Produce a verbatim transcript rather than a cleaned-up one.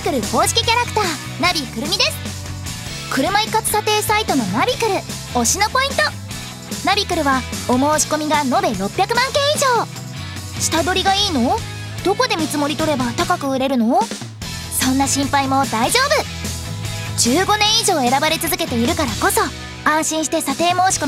クル公式キャラクターナビくるみです。車一括査定サイトのナビクル推しのポイント。ナビクルはお申し込みが延べろっぴゃくまんけん以上。下取りがいいの？どこで見積もり取れば高く売れるの？そんな心配も大丈夫。じゅうごねん以上選ばれ続けているからこそ安心して査定申し込み